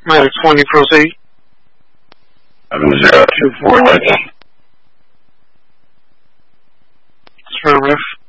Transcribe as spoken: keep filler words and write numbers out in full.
Matter twenty, proceed. seven zero two four. Sure, Riff.